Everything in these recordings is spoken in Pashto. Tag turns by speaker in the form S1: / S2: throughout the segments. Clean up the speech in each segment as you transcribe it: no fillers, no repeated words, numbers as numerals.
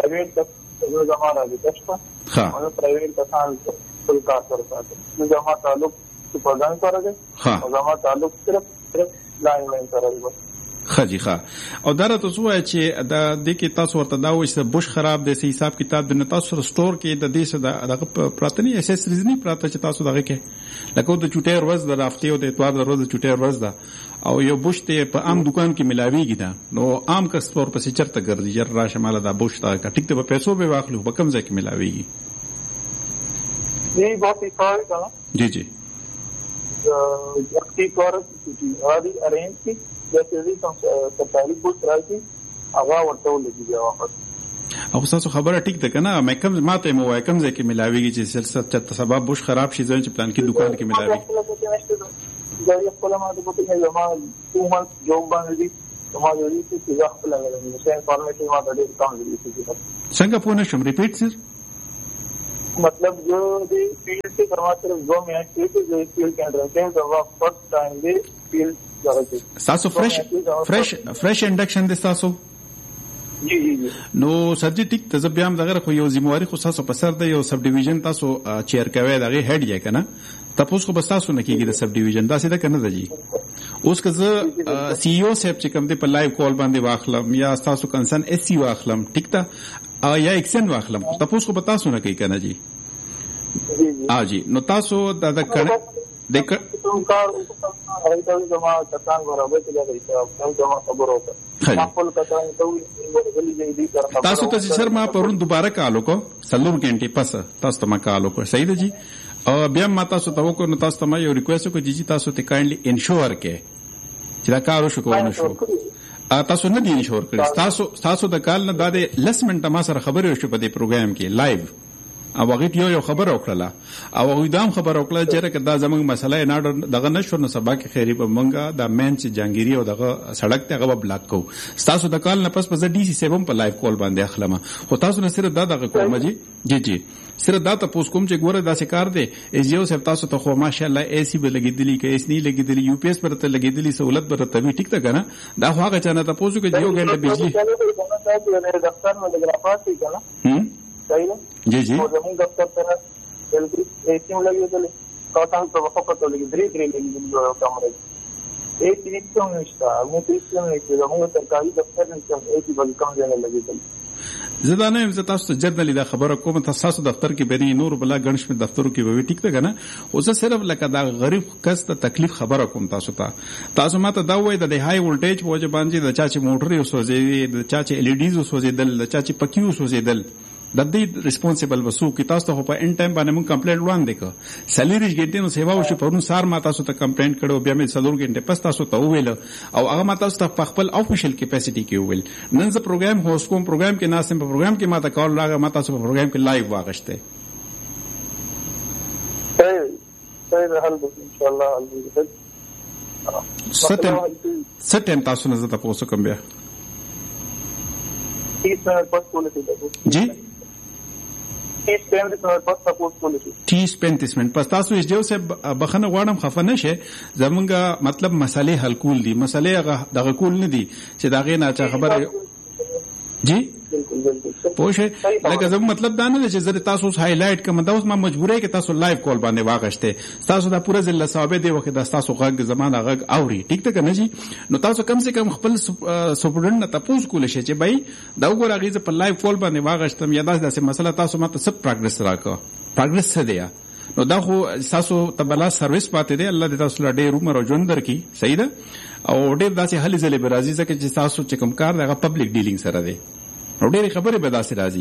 S1: प्राइवेट जमा राजि कष्ट और प्राइवेट कसान फुल का कर पाते जमा तालुक प्रदान करेंगे और जमा तालुक सिर्फ लाइन में करेंगे
S2: خجی ښه او دا راته وایي چې دا د کې تاسو ورته دا وایي چې بوش خراب دی سي حساب کتاب د تاسو سٹور کې د دې څه دغه پراتنی اساسریز نه پراته چې تاسو دغه کې لکه د چټي ورځ د هفته او د اتوار د ورځ د چټي ورځ ده او یو بوش ته په عام دکان کې ملاويږي دا نو عام کسټور په چرته ګرځي جر را شماله دا بوش تا ټیک ته په پیسو به واخلو په کم ځای کې ملاويږي
S1: یی بہت ہی کار کنا
S2: جی جی
S1: اختی کار کی هذه ارینج کی جیسے بھی سرکاری بوش راځي هغه ورته ولګي واپس
S2: او تاسو خبره ټیک ده کنه مې کم ماته مو وای کم ځای کې ملاويږي چې سلسله سبب بوش خراب شي ځکه چې پلان کې دکان کې ملاوي
S1: دا یو خپل ماده په کې زما 2 months جوب باندې ما یې چې ځخ په لګل نو څنګه انفارمیشن ما د دې کام دي
S2: څنګه پونه شم ریپیټ سر
S1: मतलब जो दी फील्ड से करवा सिर्फ 2 मिनट के जो फील्ड के अंदर रहते हैं तो वो फर्स्ट टाइम दे फील्ड जाते
S2: सासो फ्रेश इंडक्शन दे सासो
S1: जी जी जी
S2: نو سرجی ټیک ته بیا هم دغه خو یو ذمہواری خو تاسو په سر د یو سب ډیویژن تاسو چیر کوي دغه هډ یې کنه تاسو خو بس تاسو نه کیږي د سب ډیویژن دا سیده کنه دی اوس که زه سی ای او صاحب چې کوم دی په لایو کال باندې واخلم یا تاسو کنسن اس سی واخلم ټیک تا یا ایکسن واخلم تاسو خو به تاسو نه کوي کنه جی جی نو تاسو د کړه د
S1: کار هغه جما کسان برابر چې لګي تاسو جما خبر وکړه خپل کسان ته ویلي دی
S2: تاسو ته سر ما پرون دوباره کالو کو سلور غنټه پس تاسو ته ما کالو کو صحیح دی او بیا ما تاسو ته وکړو نو تاسو ته ما یو ریکوست کو چې تاسو ته کایندلی انشور کې چې دا کار وشو کوو نشو تاسو نه دی انشور کړی تاسو د کال نه د لسمنټ ما سره خبرې وشو په دې پروګرام کې لایو او هغه یو خبر وکړه او هغه دام خبر وکړه چې دا زموږ مسله نه دغه نشو نو سبا کې خیری په منګه دا مین چې جانګيري او دغه سړک ته هغه بلاک کو تاسو د کال نه پس په ډي سي 7 په لایو کال باندې اخلم خو تاسو نه صرف دغه کوم جی جی صرف دا تاسو کوم چې ګوره دا کار دی ایزیو صاحب تاسو ته خو ماشاءالله اي سي به لګیدلی کې اس نه لګیدلی یو پی اس پر ته لګیدلی سہولت پر ته ټیک ته کنه دا خو هغه چانه تاسو کې یو غنټه بجلی
S1: دفتر میں لګرافات کی کنه صحیح ہے
S2: جی جی
S1: اور زمین دفتر پر جلدی ایسی لگی تو کہتا ہوں تو وقت تو لگی دری لگی جو کمرے ایک چیز کیوں نشتا وہ تو اس لیے نہیں کہ زمین سرکاری دفتر میں ایک ہی بل کم دینے لگی تو
S2: زدانه هم تاسو جدلی دا خبره کوم تاسو دفتر کې بری نور بلا غنښ په دفترو کې وی ټیک ته کنه او زه صرف لکه دا غریب کس ته تکلیف خبره کوم تاسو ماته دا وای د های ولټیج په وجه باندې د چا چې موټر یو سوځي د چا چې ال ای ډیز سوځیدل د چا چې پکیو سوځیدل د دې ریسپانسیبل وسو کی تاسو ته په ان ټایم باندې مون کمپلیټ وړاندې کو سلیریج ګټې نو سیوا وشو پرون سار ما تاسو ته کمپلیټ کړو بیا مې سلور غنټه پس تاسو ته ویل او هغه ما تاسو ته خپل افیشل کیپاسټی کې ویل نن زه پروګرام هوست کوم پروګرام کې ناسم په پروګرام کې ما ته کال راغی ما تاسو په پروګرام کې لایو واغشته
S1: صحیح حل ان شاء الله
S2: ستم تاسو نه زه تاسو کوم بیا
S1: 30 منٹ پس کولې
S2: جی
S1: 30 منٹ پس سپورټ کولې
S2: 30-35 منٹ پس تاسو یې جو سه بخنه غواړم خفه نشه زمونږه مطلب مسالې حل کول دي مسالې دغه کول نه دي چې داغه نه چا خبره جی پوښه لکه زموږ مطلب دا نه چې زه تاسو هایلایټ کوم دا اوس ما مجبورې کې تاسو لایو کال باندې واغشته تاسو دا پوره ځل ثابت دی وخت دا تاسو غږ زمانه غږ اوري ټیک ته کنه جی نو تاسو کم سے کم خپل سپورټ نه تاسو کول شي چې بای دا وګوره غیزه په لایو کال باندې واغشتم یا داسې مسله تاسو ماته سب پروګرس راکو پروګرس څه دی نو دا خو تاسو تبلا سرویس پاتې دی الله دې تاسو له ډېر عمر او ژوند درکړي صحیح ده او ډېر داسې هلي ځلې به راځي ځکه چې تاسو چې کوم کار دغه پبلک ډیلینګ سره دی نو ډېرې خبرې به داسې راځي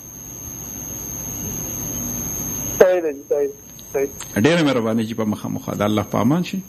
S2: ډېره مهرباني چې په مخامخ د الله په امان شي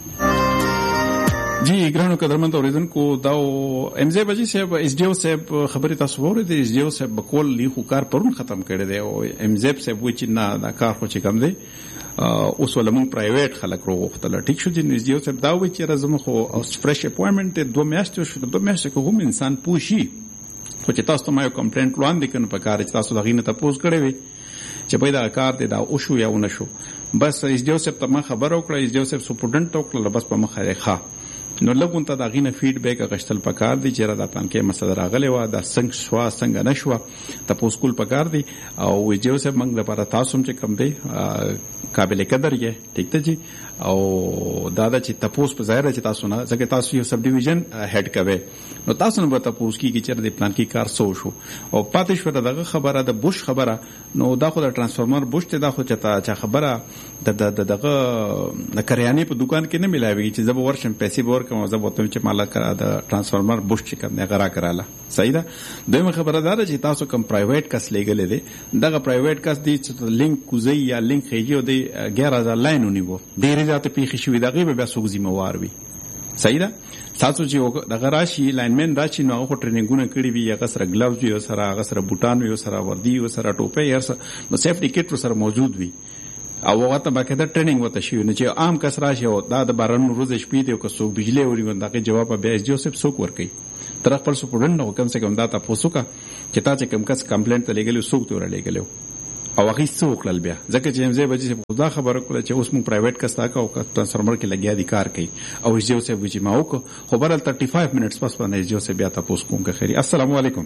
S2: جی ګرانو قدرمن اوریدونکو دا ام زه بجې صاحب اس ډي او صاحب خبرې تاسو ورته اس ډي او صاحب بکول لیکو کار پرون ختم کړی دی او ام زه صاحب و چې نه دا کار خو چې کم دی اوس ولمون پرایویټ خلک روغتل ټیک شو چې اس ډي او صاحب دا و چې راځم خو فرش اپوینټمنټ 2 میاشتې شو 2 میاشتې کوم انسان پوښي خو چې تاسو ته ما یو کمپلینټ وړاندې کړم په کار چې تاسو دغه نه تاسو کړی وي چې په دا کار دی دا او شو یا ونه شو بس اس ډي او صاحب ته ما خبر او کړی اس ډي او صاحب سپورټنټ او کړل بس په مخه ښه نو لګون ته دا غینه فیډبیک غشتل پکار دی چې را د پلان کې مسله راغلی و دا څنګه نشوه تاسو کول پکار دی او ویډیو سه موږ لپاره تاسو هم چې کم دی قابل قدر یې ټیک ته جی او دا چې تاسو په ظاهر چې تاسو نه ځکه تاسو یو سب ډیویژن هډ کوي نو تاسو نه به تاسو کې چې د پلان کې کار سو شو او پاتې شو دغه خبره د بوش خبره نو دا خو د ترانسفارمر بوش ته دا خو چې خبره دغه د کریانې په دکان کې نه ملاوي چې زب ورشم پیسې ورکوم او زب وته چې مالک د ترانسفارمر بوش چې کوم نه غرا کراله صحیح ده دویمه خبره دا چې تاسو کوم پرایویټ کس لګلې دي دغه پرایویټ کس دی چې لینک کوزي یا لینک هيږي او د 11000 لاین ونیو ډېر ځات پیښې شوې دغه به سوق ذمہوار وي صحیح ده تاسو چې دغه راشي لاینمن راشي نو هغه ټریننګونه کړی وي هغه سره ګلوز وي سره هغه سره بوټان وي سره وردی وي سره ټوپه یې سره نو سیفټی کټ سره موجود وي او هغه ته باقاعده ټریننګ وته شي نو چې عام کس راشي او دا د بارن روز شپې دی او که څوک بجلی وری دغه جواب به اس ډي او سپ څوک ورکي تر خپل سپورډن نو کم څه کم دا تاسو کا چې تاسو کم کس کمپلینټ ته لګلو څوک ته لګلو او هغه څوک لل بیا ځکه چې هم زه به چې خدا خبره کوله چې اوس مو پرایویټ کستا کا او ترانسفارمر کې لګیا دي کار کوي او اس ډي او سپ چې ما وک خو بل 35 منټس پس باندې اس ډي او سپ بیا تاسو کوم که خیری السلام علیکم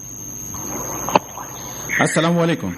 S2: السلام علیکم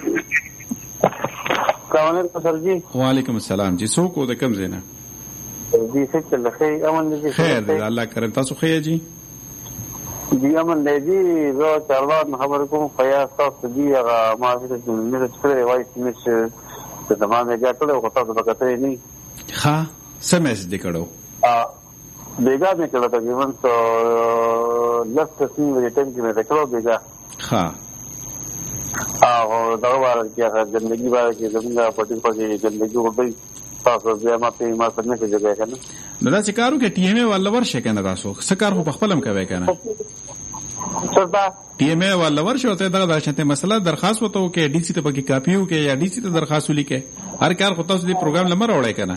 S1: سر جی
S2: وعلیکم السلام جی څوک د کوم زینا
S1: جی څه چل خیر امن دې
S2: خیر دې الله کرم تاسو خیر جی
S1: جی امن دې جی زه چارواک خبر کوم فیاض تاسو دې هغه ما دې مې څه وایي چې زمانه جاټل او تاسو وکړئ نه
S2: ها سمس دې کړو
S1: بیگا مې کړو تقریبا تو لفت سین ریټن کې مې کړو بیگا
S2: ها
S1: او دا واره چې ژوندۍ واره چې زموږه پټي پټي ژوندۍ وګړي تاسو بیا ماته ما څنګه کې ځای کنه
S2: نو دا چې کارو کې ټي ایم ای ول ورشه کنه تاسو څه کار خو خپلم کوي کنه
S1: صدا
S2: ټي ایم ای ول ورشه ته دا شته مسله درخواست وته کې ډي سي ته پکې کاپیو کې یا ډي سي ته درخواست ولیکه هر کار خو تاسو دې پروګرام لمر وړای کنه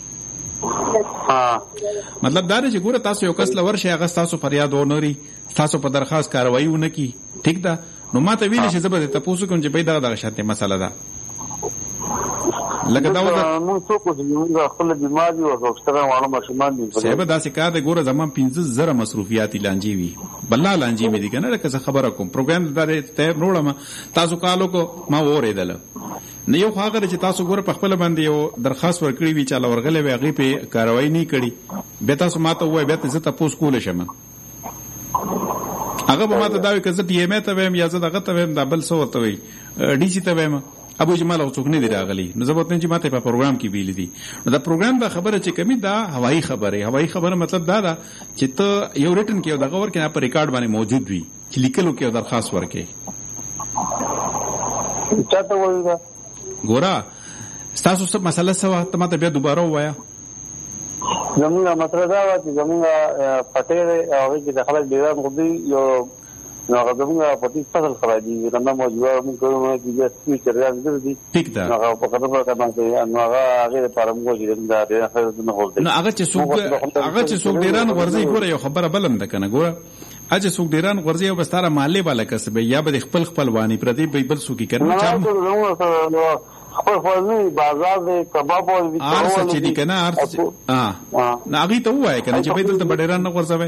S2: مطلب دا چې ګوره تاسو یو کس لور شي هغه تاسو فریاد ونوري تاسو په درخواست کاروایی ونکي ٹھیک ده نو ماته ویل شي زبر ته پوسو کوم چې به دا شانته مسله ده لکه دا وځه
S1: نو څوک چې موږ خپل بیماری او ډاکټر وانه مشمان دي
S2: سبب دا چې کار د ګوره زمان 15000 مصروفیات لانجی وي بللا لانجی مې دي کنه لکه خبره کوم پروګرام دا ته نوړم تاسو کالو کو ما اوریدل نه یو هغه چې تاسو ګوره په خپل باندې یو درخواست ورکړی وی چې لورغله وی هغه په کاروایی نه کړي به تاسو ماته وای به تاسو تاسو کول شم هغه به ماته دا وی کزه ټي ایم ای ته ویم یا زه دغه ته ویم دا بل څه وته وی ډي سي ته ویم ابو جمال او څوک نه دی راغلی نو زه وته چې ماته په پروګرام کې ویل دي نو دا پروګرام دا خبره چې کمی دا هوایی خبره مطلب دا چې ته یو ریټن کې دغه ورکه په ریکارډ باندې موجود وي چې لیکلو کې درخواست ورکې
S1: چاته وایي دا
S2: ګورا تاسو څه مسله سوا ته ماته بیا دوباره وایا
S1: زموږه مطلب دا و چې زموږه پټې او چې د خلک ډیران غوډي یو نو هغه زموږه پټې فصل خرابې دي نو موجوده موږ کومه چې د سپیکر راځي دي
S2: ټیک ده
S1: هغه په کډه په باندې نو هغه لپاره موږ چې دا ډیر خیر نه هولته
S2: نو هغه چې څوک ډیران ورځي ګوره یو خبره بلم ده کنه ګوره اجه څوک ډیران ورځي او بستاره مالې بالا کسب یا به خپل وانی پردي بل څوک کنه
S1: خپل فلنی بازار دې کباب او
S2: ارڅ چې دي کنه ارڅ ناغي ته وای کنه چې په دلته ډیران نه ورځوي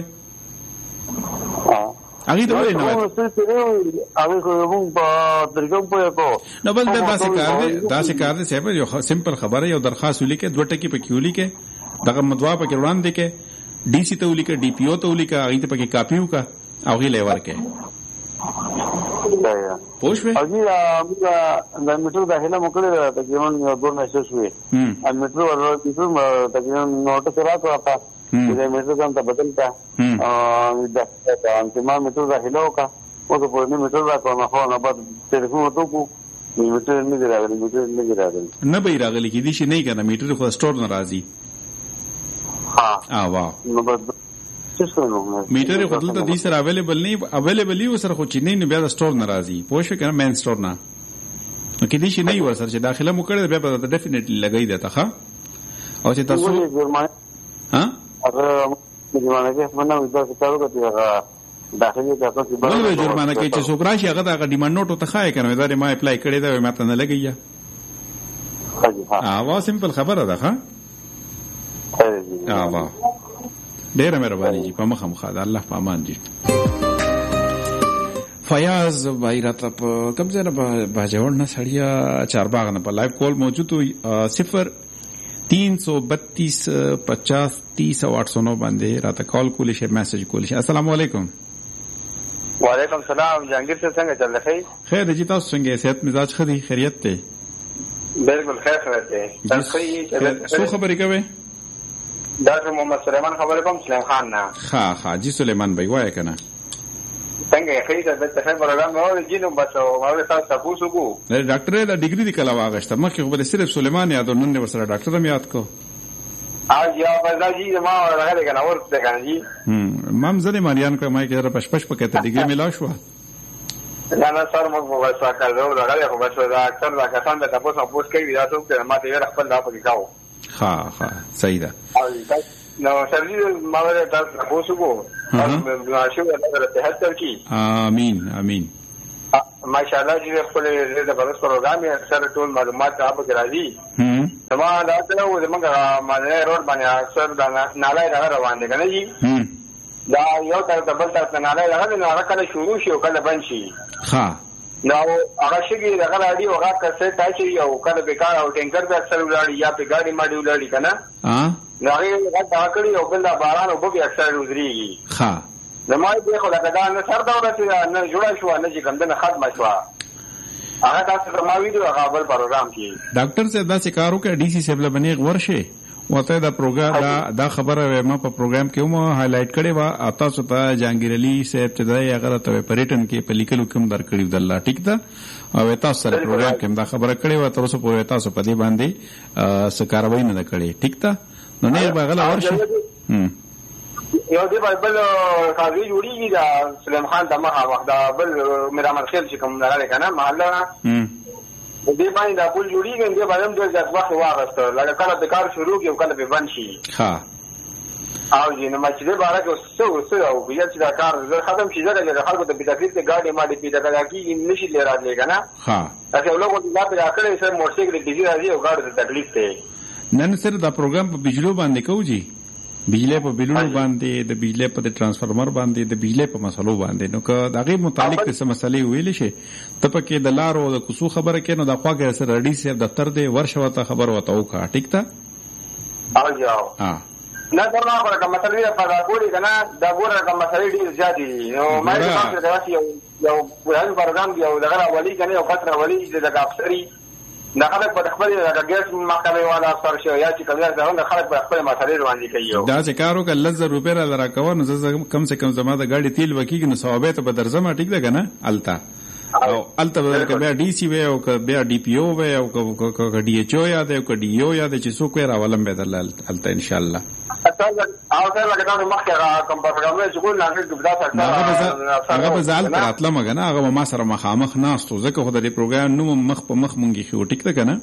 S2: هغه ته وای نو هغه کوم په درګم په کو نو بل دا څه کار دي سبب یو سمپل خبره یو درخواست ولیکه دوه ټکی په کیو لیکه دغه مدوا په وړاندې کې ډي سي ته ولیکه ډي پی او ته ولیکه هغه ته پکې کاپیو کا او غي لیور کې پوښوي
S1: اږي د میټرو داخله مکړه تقریبا دوه میسج وي ان میټرو ورته تقریبا نوټ کرا تو اپا دې میټرو څنګه بدل کا د انتما میټرو داخله وکا او په دې میټرو راکو نه خو نه بعد ټلیفون وته کو میټر نه راغلی
S2: نه به راغلی کې دي شي نه کنه میټر خو سٹور ناراضي واه
S1: نو بعد
S2: میټر خو دلته دې سره اویلیبل یو سره خو چې نه بیا د سٹور ناراضي پوښښ کنه مین سٹور نه نو کې دې شي نه ور سره چې داخله مو کړې بیا به ډیفینټلی لګای دی ته ښه او چې تاسو ها
S1: هغه جرمانه کې منو دا څه کارو کوي هغه داخلي تاسو کې
S2: بل جرمانه کې چې څوک راشي هغه د ډیماند نوټ ته ښایي کنه دا ما اپلای کړی دا ماته نه لګیا وا سمپل خبره ده ښه وا ډیره مهرباني جی په مخه مخه الله په امان جی. فیاض بھائی راته په کوم ځای نه باجوړ نه سړیا چارباغ نه په لایو کال موجود وي 0332 50 30 او 809 باندې راته کال کولی شي میسج کولی شي. السلام علیکم.
S1: وعلیکم السلام. جهانگیر صاحب څنګه چل رہی؟
S2: خیر جی تاسو څنګه صحت مزاج خدي خیریت ته؟
S1: بالکل خیر ته.
S2: څو خبرې کوي؟
S1: ډاکټر محمد سلیمان خبر کوم سلیم خان نه.
S2: ها جی سلیمان بھائی وای کنه
S1: څنګه خیر ته ته پروګرام نو جنو بس او تاسو تاسو کو
S2: ډاکټر دا ډیګری دی کلا واغشته مخکې خو بل صرف سلیمان یادو نن ورسره ډاکټر هم یاد کو
S1: یا بازاجي ما راغلی کنه ورته کنه جی
S2: مام زنه ماریان کومه کې پشپش پکې ته ډیګری ملا شو
S1: نه سر مو په واسه کارو راغلی خو بس دا اکثر دا کسان ته تاسو پوښتنه کوي دا څه ما ته ور خپل دا پکې کاو.
S2: ها صحیح ده.
S1: نو سرجی ما ور تاسو کو شو دا صحت ترکی
S2: امين
S1: ماشاءالله جی خپل د برس پروګرام یې اکثر ټول معلومات آپ کې راځي. ما دا ته و زمونږ باندې روډ باندې اکثر دا نالای روان دي کنه جی دا یو تر د بل تر نالای راغلی نو هغه کله شروع شي او کله بند شي. نو هغه شګي دغه راډي او هغه کسه تاسو یو کله بیکار او ټینکر به اکثر ولاړی یا په ګاډي ماډي ولاړی کنه نو هغه دا کړی او بل دا باران او به اکثر وزريږي. زمای به خو لکه دا نه سر دا ورته نه جوړ شو نه چې کمنه ختم شو هغه تاسو ما ویډیو هغه بل پروګرام کې
S2: ډاکټر صاحب دا سکارو کې ډي سي صاحب لبني ورشه وته دا پروګرام دا خبره ما په پروګرام کې مو هایلایټ کړي وا تاسو ته جهانگیر علي صاحب چې دا هغه ته پریټن کې په لیکلو کې در کړیو د الله ټیک ده او تاسو سره پروګرام کې دا خبره کړي وا تاسو په تاسو په دې باندې سکاروي نه کړي ټیک ده نو نه بغلا ورشه
S1: یو دی بل قاضي جوړیږي دا سلیم خان دمه وخت دا بل میرامر خیل چې کوم راغلی کنه محله دې باندې دا پول جوړیږي دې باندې د ځات وخت واغسته لکه کله د کار شروع کې کله به بند شي. او جن ما چې دې بارے کې څه او بیا چې دا کار ختم شي دا خلکو ته په تکلیف کې ګاډي ماډي پیدا کړي نشي لري کنه تاسو یو لوګو دا په اخر سره موټرسایکل کې دې راځي او ګاډي ته تکلیف ته
S2: نن سره دا پروګرام په بجلو باندې کوو جی بجلی په بلونو باندې د بجلی په ترانسفارمر باندې د بجلی په مسلو باندې نو که دغه متعلق څه مسلې ویل شي ته پکې د لارو د کوسو خبره کې نو د خواګه سره ډي سي دفتر دی ورشوه ته خبر وته او کا ټیک تا
S1: او جاو نه درنه خبره کوم مسلې په دا ګوري کنه دا ګوره کوم مسلې ډیر زیاتې نو مې دا یو وایي پروګرام دی او دغه ولی کنه یو خطر ولی د افسری دا خلک په خپل د ګیس محکمې والا افسر شو یا چې کله دا خلک په خپل مسلې روان دي
S2: دا چې کارو ک لزر روپے را راکو نو کم سے کم زما د ګاډي تیل وکیږي نو ثوابه ته به درځم ټیک ده کنه التا او الته به بیا ډي سي وي او بیا ډي پی او وي او ک ډي ایچ او یا د ک ډي او یا د چې څوک را ولم به دلال الته ان شاء الله
S1: او دا لکه دا مخکې کوم پروګرام چې ګول نه کې دا
S2: هغه به زال راتله مګنه هغه ما سره مخامخ ناستو ځکه خو د پروګرام نو مخ په مخ مونږی خو ټیک ده کنه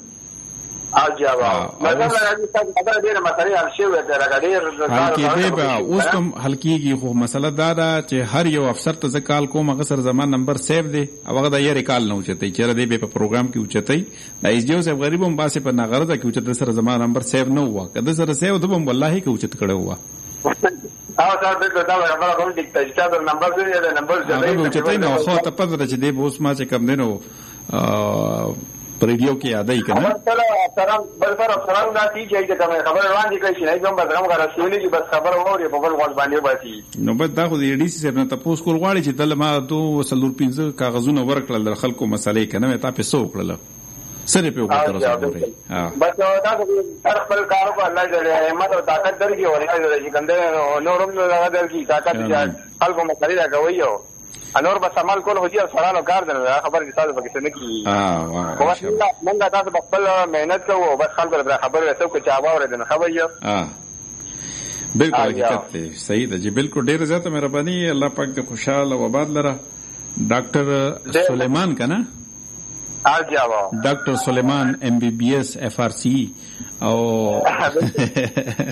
S1: مثلا دا ډیره مسلې حل شوې ده
S2: حل کېږي به اوس کوم حل کېږي خو مسله دا ده چې هر یو افسر ته ځکال کوم هغه سره زمان نمبر سیو دی او هغه د یې ریکال نه اوچتای چې ردی په پروګرام کې اوچتای د ایس ډي او صاحب غریب هم باسه په نغرضه کې اوچت سره زمان نمبر سیو نه هوا کده سره سیو د بم والله کې اوچت کړه هوا
S1: او تاسو ته دا خبره کوم ټیک ته چې دا نمبر دی دا نمبر
S2: ځای اوچتای نو خو ته پدره چې دی اوس ما چې کم دینو پر ریډیو کې یادای کنه
S1: بل سره افسرانو دا چې کومه خبر روان دي کوي چې کوم بدرم غرسولي چې بس خبر ووري په بل غوږ باندې باسي
S2: نو بس دا خو د ډي سي صاحب نه تاسو کول غواړي چې دل ما دوه سلور 15 کاغذونه ورکړل د خلکو مسلې کنه تا په سو کړل سره په وکړه
S1: بس دا هر خپل کارو په الله دې همت او طاقت درکې ورته چې کنده نورم نه درکې طاقت چې خلکو مسلې راغوي انور بس عمل کول هدي سره نو کار درنه خبر دي تاسو پکې څه نه کی موږ تاسو خپل مهنت کوو بس خلکو له خبر رسو چې چا باور دي خبر یې
S2: بالکل حقیقت دی صحیح ده جی بالکل ډیر زیاته مهرباني الله پاک دې خوشاله و آباد لره ډاکټر سلیمان کنه ډاکټر سلیمان ایم بی بی ایس اف آر سی او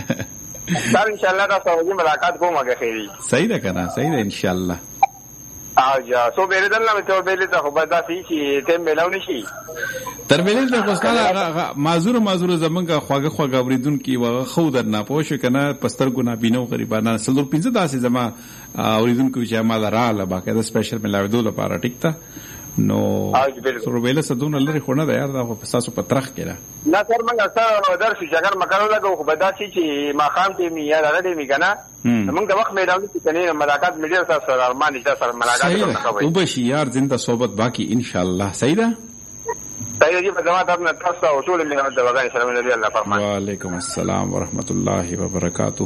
S1: ان شاء الله تاسو ملاقات کوم هغه خیری
S2: صحیح ده کنه صحیح ده ان شاء الله
S1: اجا سو بیره دلته ته بیره ته خو بدا چې ته ملاو نشي
S2: تر بیره ته خوستاله معذور زمونږه خواږه اوریدونکو وغه خو در نه پوښ کنه پستر ګنا بینو غریبانه سلور 15 داسې زما اوریدونکو چې ما رااله باقاعده سپیشل ملاو دول لپاره ټیک تا نو سره ویله سدون لري خو نه دا یار دا په تاسو په ترخ کړه
S1: نه تر موږ سره درس شګر مکرو لګو خو بدا چې ما خام ته می یا راغلی می کنه موږ د وخت میدان کې کنه ملاقات میډیا سره ارمان نشته سره ملاقات کوو
S2: او بشي یار زنده صحبت باقی ان شاء الله صحیح
S1: جی بدوات اپنا تاسو اصول میں دواګان سلام علیکم الله فرمان
S2: وعلیکم السلام ورحمۃ اللہ وبرکاتہ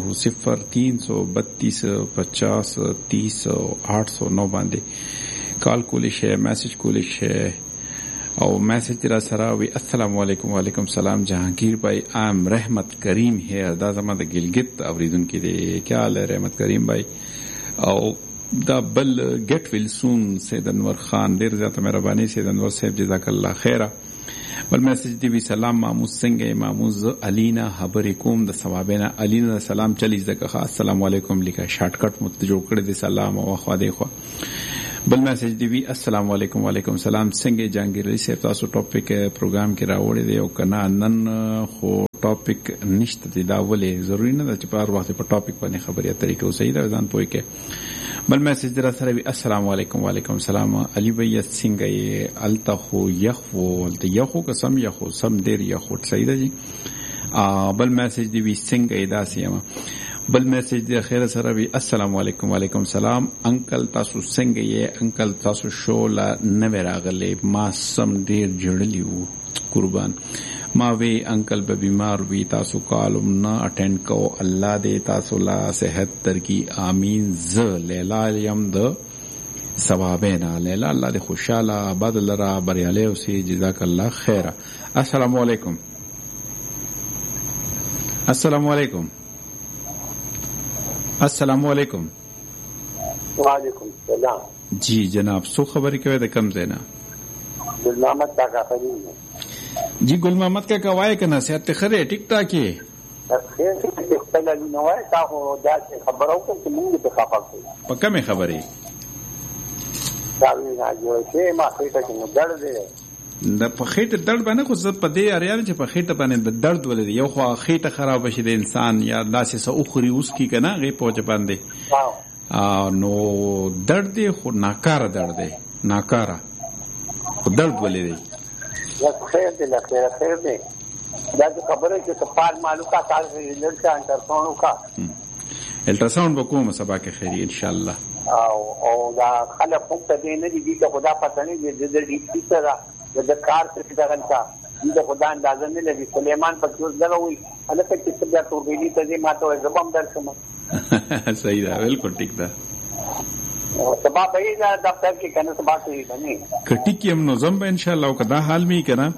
S2: 0332 50 30 809 باندې کال کولی شي میسج کولی شي او میسج را سره وی السلام علیکم وعلیکم سلام جهانگیر بھائی ام رحمت کریم ہے دا زما د ګلګت اوریدونکو دی کیا حال ہے رحمت کریم بھائی او دا بل گیٹ ویل سون سید انور خان ډیر زیاته مهرباني سید انور صاحب جزاک الله خیره بل میسج دی وی سلام ماموز څنګه ماموز الینا خبرې کوم د ثوابینا الینا سلام چلی زکه السلام علیکم لیکه شارټ کټ مت جوړ کړی دی سلام او خوا دی خو بل میسج دی وی السلام علیکم وعلیکم سلام څنګه جهانگیر صاحب تاسو ټاپک پروګرام کې راوړی دی او کنه نن خو ټاپک نشته دی دا ولې ضروری نه ده چې په هر وخت په ټاپک باندې خبرې اترې کوو صحیح ده ځان پوي کې بل میسج در سره وی السلام علیکم وعلیکم سلام علی بھائی څنګه یې الته خو یخو د یخو قسم یخو سم ډیر یخو صحیح ده جی بل میسج دی وی څنګه ادا سیمه بل میسج دی خیر سره وی السلام علیکم وعلیکم سلام انکل تاسو څنګه یې انکل تاسو شولا نه راغلی ما سم ډیر جوړلی وو قربان ما وی انکل به بیمار وی تاسو کالم نه اٹینڈ کو الله دې تاسو لا صحت درکې امین ز لیلا یم د ثوابینا لیلا الله دې خوشاله آباد لرا بریاله او سي جزاک الله خیره السلام علیکم السلام علیکم السلام علیکم
S1: وعلیکم السلام
S2: جی جناب سو خبرې کوي د کم زینا
S1: گل محمد کا خبرې
S2: جی گل محمد کا کوای کنه صحت خره ټیک ټاک کې
S1: خیر خپل نو وای تاسو دا خبرو کوم موږ په خبرو
S2: په کومه خبرې
S1: دا وی راځي چې ما خېټه کې نو درد دی
S2: د په خېټه درد باندې خو زه په دې اړیان چې په خېټه باندې د درد ولې یو خو خېټه خراب شي د انسان یا داسې څه اخري اوس کی کنه غي پوهه باندې نو درد دی خو ناکاره درد دی ناکاره خو درد ولې دی
S1: خیر دی خیر خیر دی دا خبره چې سپار معلومه کا تاسو لږه انټرساوند کا
S2: الټراساوند وکوم سبا کې خیری ان شاء الله
S1: او دا خلک په دې نه دي چې خدا پته نه دي د دې سره د کار څخه دغه د خدا اندازه نه لري سليمان په څو ځله وي الکه چې څنګه تورګلی ته دې ماته زبم درسم
S2: صحیح ده بالکل ټیک ده
S1: سبا به دا دفتر کې کنه سبا کې باندې
S2: کټی کې هم نظم به ان شاء الله کدا حال می کنه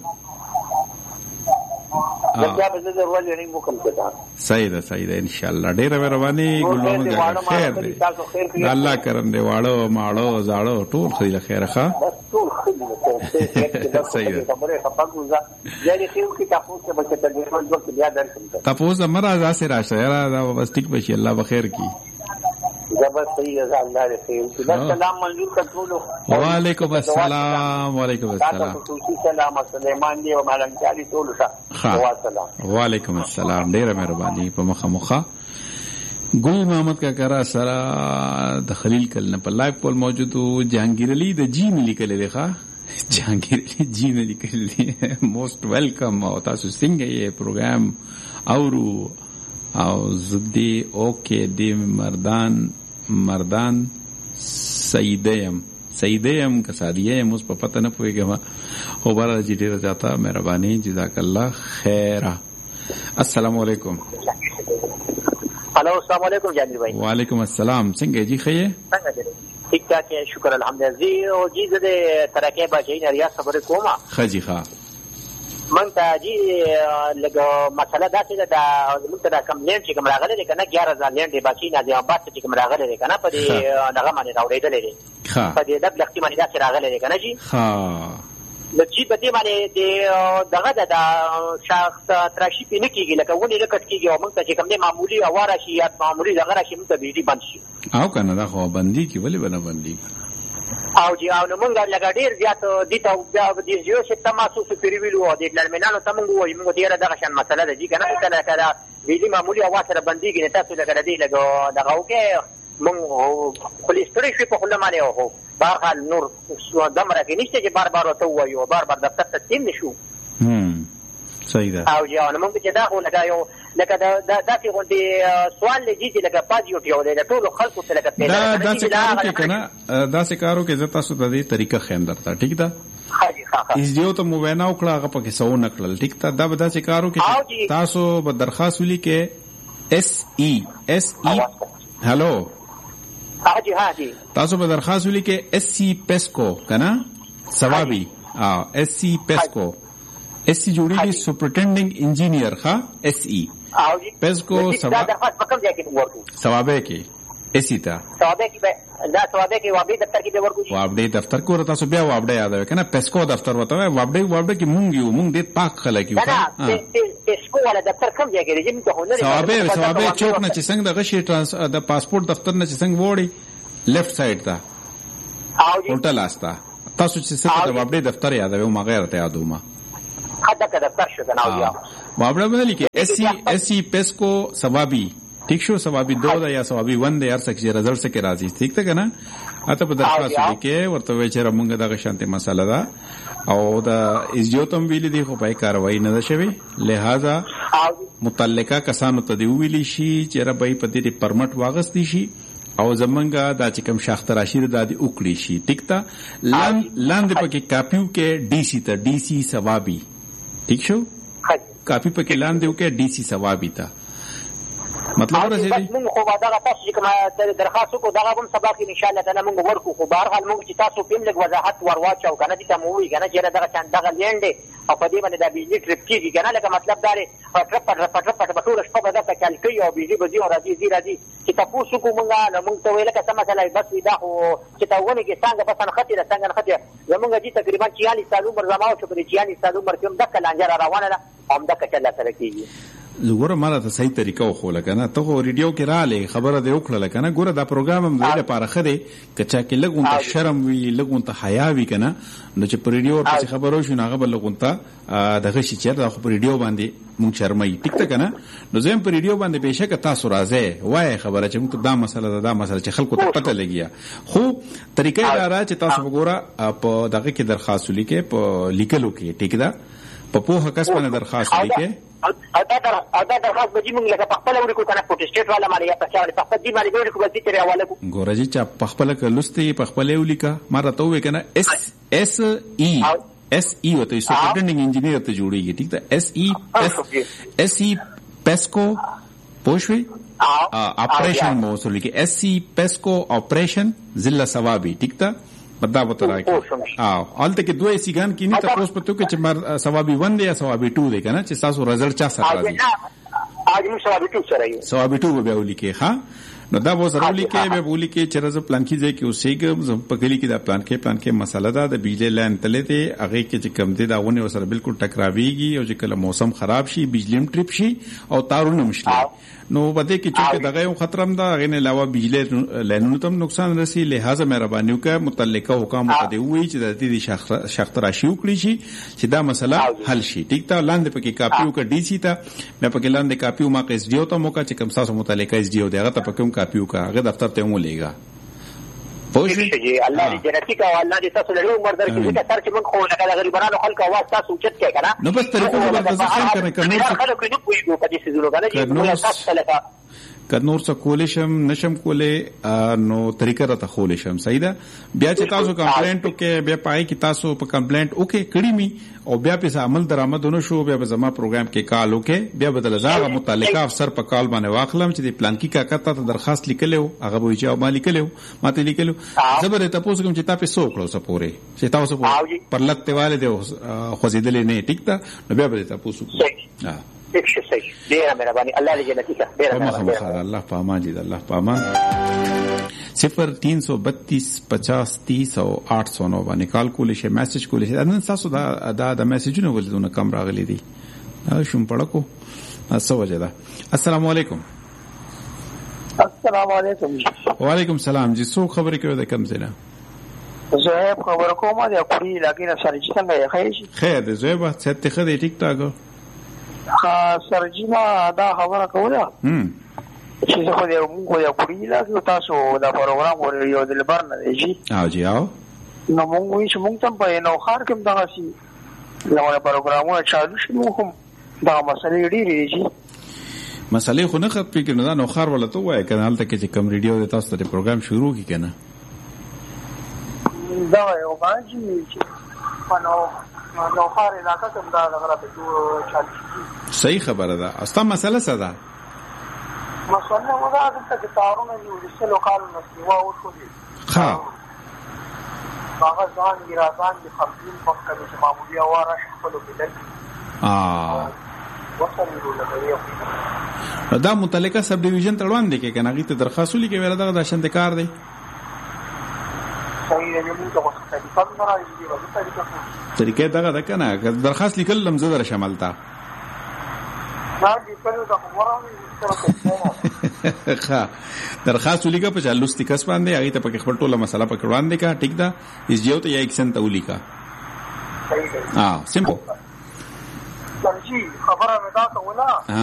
S1: دا به زه ورول رنګ وکم کدا
S2: صحیح ده ان شاء الله ډېر مهرباني ګلونه خیر دی الله کرم دی واړو ماړو زاړو ټول خیر خیر ښه
S1: ټول خیر
S2: صحیح ده
S1: خبره خپل یاري خیر کی تاسو ته بچ ته د ټول وخت بیا درکم
S2: تاسو مرزا سره راشه دا بس ټیک بشي الله بخیر کی
S1: زبر صحیح ہے اللہ رحم السلام منظور کټولو
S2: وعلیکم السلام وعلیکم السلام
S1: خصوصي سلام سليمان دی او مالک علي ټول ښه
S2: وعلیکم السلام ډیره مهرباني په مخه ګل محمد کا کرا سره د خلیل کلن په لایو کول موجود جهانگیر علی د جی ملي کله ښه جهانگیر علی جی ملي کله موست ویلکم او تاسو څنګه یې پروګرام او زدی اوکے دی مردان سیدیم که سادیه یم اوس په پته نه پوهېږم خو بهرحال چې ډېره زیاته مهرباني جزاک الله خیره السلام علیکم
S1: ہلو السلام علیکم جانگیر بھائی
S2: وعلیکم السلام څنګه جی ښه
S1: ٹھیک ٹھاک ہے شکر الحمدلله جی او جی زه د ترکیه بچی نه ریاض خبرې کوم
S2: ښه جی ښه
S1: من ته جی لګ مسله دا چې دا موږ ته کوم لینډ چې کوم راغلی دی کنه 11000 لینډ دی باقي نه دی بس چې کوم راغلی دی کنه په دې دغه باندې راوړېدلې دی په دې د لختي باندې دا چې راغلی دی کنه جی
S2: ها
S1: نو چې په دې باندې دغه د شخص تراشي پینې کېږي لکه ونی نه کټ کېږي او موږ ته چې کوم دی معمولی اواره شي یا معمولی دغه راشي موږ ته بيدی بند شي
S2: او کنه دا خو بندي کی ولې بنه بندي
S3: او جی او نو مونږ لګا ډیر زیات دي ته د یو څه تماسو سپری ویلو د لړمنانو ته مونږ وایو مونږ ډیره دغه شان مسله ده جی کنه کله ویلي معمولی اواز سره بنديږي نه تاسو لګا دی لګا دغه اوکې مونږ پولیسټری شي په خله باندې او بهرحال نور دمره کې نشته چې بار بار وته وایو بار بار دفتر ته تیم نشو
S2: صحیح ده
S3: او جی نو مونږ چې دا خو لګا یو لکه دا چې غونډي سوال لږی چې لکه پاجیو ټیو دی ټول خلکو ته لکه
S2: دا څه کارو کې کنه دا څه کارو کې زه تاسو ته دې طریقه خیم درته ټیک ده اس دیو ته مو وینا وکړه هغه پکې سو نکړل ټیک ده دا به دا څه کارو کې تاسو به درخواست ولي کې اس ای هالو
S3: حاجی حاجی
S2: تاسو به درخواست ولي کې اس سی پیسکو کنه ثوابي اس سی پیسکو اس سی جوړیږي سپرنټنډنګ انجینیر ښا اس ای پیسکو ثوابه کې اسی تا
S3: ثوابه کې دا ثوابه کې وابډي دفتر کې به ورکو
S2: وابډي دفتر کو تاسو بیا وابډي یاد وای کنه پیسکو دفتر وته وابډي کې مونږ دې پاک خلک یو
S3: پیسکو ولا دفتر کوم ځای کې دی چې هنر
S2: ثوابه چوک نه چې څنګه د غشي د پاسپورت دفتر نه چې څنګه وړي لیفټ سایډ تا هوټل استا تاسو چې څه د وابډي دفتر یاد وای ما غیر ته یادوما
S3: حدا کا دفتر شو کنه او یا
S2: وابډي باندې کې اس سی پیسکو ثوابي ٹھیک شو ثوابي 2 دا یا ثوابي 1 دا هر څه چې رزلټ سره راځي ٹھیک ده کنه اته په درخواست کې ورته وی چې موږ دغه شانتي مسله ده او دا ایجوتم ویلي دی خو پای کاروایی نه ده شوی لہذا متعلقه کسانو ته دی ویلي شي چې ربای په دې پرمټ واغستی شي او زمونږه دا چې کوم شاخت راشد د وکړي شي ټیک تا لاندې پکې کاپیو کې ډي سی ثوابي ٹھیک شو کاپی پکې لاندې وکړه ډي سی ثوابي تا مطلب راځي
S3: موږ خو دا تاسو چې کوم درخواست کو دا هم سبا کې ان شاء الله تعالی موږ ورکو خو بهر حال موږ چې تاسو په لږ وضاحت ورواچو کنه دې ته مو وی کنه چې دا څنګه دغه لینډ او په دې باندې دا بيجلي ټریپ کیږي کنه لکه مطلب دا لري پټ ټول شپه به دا کال کوي او بيجلي به دي او راځي چې تاسو کو موږ نو موږ ته ویل کسه مثلا بس دا خو چې تاونه کې څنګه بس خطر زموږ دي تقریبا 40 سال عمر زماو چې په 40 سال عمر کې هم د کلانجر روانه ده هم د کچله سره کیږي
S2: لګوره مالا ته صحیح طریقه خو لکنه ته ریډیو کې را لې خبره دی وکړه لکنه ګوره دا پروګرام هم زړه لپاره خده کچا کې لګون ته شرم وی لګون ته حیا وی کنه نو چې پر ریډیو ورته خبرو شو ناغه بل لګون ته دغه شي چې دا په ریډیو باندې مونږ شرمای ټیک ته کنه نو زم په ریډیو باندې بهشکه تاسو راځي وای خبره چې موږ دا مسله چې خلکو ته پته لګیا خو طریقې دا را چې تاسو وګوره په دغه کې درخواست ولیکې په لیکلو کې ټیک ده په پوهه کس باندې درخواست ولیکې
S3: دا درخواست به موږ لکه په خپل وړو کنه پروتستیټ والا باندې یا په څاړي په خپل دي باندې وړو کو چې راواله کو
S2: ګورځي چې په خپل کلستي په خپل ولیکا ماره ته وې کنه اس ای وته سپرنټنډنګ انجینیر ته جوړیږي ټیک ده اس ای پیسکو پوښوي اپریشن مو سره لیکي اس سی پیسکو اپریشن ضلع ثوابي ټیک ده بدا وته راکی حالت کې دوه سیګان کې نه تاسو پته کې چې مر ثوابي 1 دی یا ثوابي 2 دی کنه چې تاسو رزلټ چا سره راځي
S3: اګم ثوابي 2 سره یو
S2: ثوابي 2 به ولیکي ها نو دا به سره ولیکي به ولیکي چې رز پلان کې ځای کې اوسېګم زم په کلی کې دا پلان کې مسله ده د بجلی لاین تلې ته هغه کې چې کم دي دا ونه سره بالکل ټکراويږي او چې کله موسم خراب شي بجلی ټریپ شي او تارونه مشکل نو بده کې چې دغه یو خطر هم دا غنه علاوه بجلی لاینونو ته نقصان رسي لہذا مهرباني وکړه متعلقه حکام ته دی وی چې د دې شخص راشي وکړي شي چې دا مسله حل شي ټیک ته لاندې پکې کاپیو کا ډي سی ته مې پکې لاندې کاپیو ما کې اس ډیو ته موقع چې کوم تاسو متعلقه اس ډیو دغه ته پکې کاپیو کا هغه دفتر ته مو لېګا
S3: پوښي الله دې جنتی کا الله دې تاسو له عمر در کې چې تر چې موږ خو لکه غریبانو خلک आवाज تاسو چت کې کنه
S2: نو بس طریقو زبردست څنګه کنه
S3: خلک نه کوي په دې سيزونو کنه چې موږ تاسو لکه
S2: نور څه کولې شم نشم کولې نو طریقه راته خولې شم صحیح ده بیا چې تاسو کمپلینټ وکې بیا پای کې تاسو په کمپلینټ وکې کړی می او بیا په عمل درآمدونه شو بیا به زما پروګرام کې کال وکې بیا بدل زاغه متعلقه افسر په کال باندې واخلم چې د پلان کې کاکا ته درخواست لیکلو هغه به چې ما لیکلو ماته لیکلو زبر ته پوښتنه کوم چې تاسو سوکړو سپورې چې تاسو پر لته والے دی خوځیدلې نه ټیک تا نو بیا به تاسو ها
S3: الله دې جنتی کا ډیر
S2: مهرباني الله پامان دې الله پامان 03025300809 باندې کال کولې شي میسج کولې شي نن تاسو دا میسجونه ولدونه کم راغلي دي شوم پړکو اسو وجدا السلام علیکم
S1: السلام علیکم
S2: وعلیکم السلام جی سو خبرې کوي د کم زنه
S1: زه خبر کومه د اپری علاقې نه سرجی څنګه یې
S2: خیر دې زه به ست ته خدای ټیک ټاک
S1: سرجی ما دا خبره کوله چې زه خو دې موږ د اپری علاقې تاسو دا پروګرام ور یو د لبر نه دی جی
S2: جی او
S1: نو موږ چې موږ ته په نو خار کې دغه شي نو پروګرامونه چالو شي موږ هم دا مسلې ډېرې دي
S2: مسلې خو نه خط فکر نه نو خار ولا ته وای کنه حالت کې چې کم ریډیو د تاسو ته پروګرام شروع کی کنه
S1: دا یو باندې چې نو خار علاقه کوم دا غره په چالو
S2: صحیح خبره ده استا مسله څه ده
S1: مسله موږ دا چې تارونه یو د لوکال نسوا او ټول
S2: ها
S1: هغه ځان ګرځان دي خپل په کله چې معمولی اواره خپل بدل
S2: دا متعلقه سب ډیویژن تړوان دي کې کنه غي ته درخواست لیکي ویل دا شنت کار دی
S1: صحیح دی موږ ته څه دي په نړۍ کې ورته
S2: طریقې دا ده کنه درخواست لیکل لمزه در شمالتا
S1: دا دې په دا ورانه
S2: ښه درخواست ولیکه په چالوستي کس باندې هغه ته په خپل ټوله مسله په کړوان دي کا ټیک دا اس جیو ته یا ایکسن ته ولیکا
S1: صحیح دی
S2: سمپل
S1: خبره مې دا کوله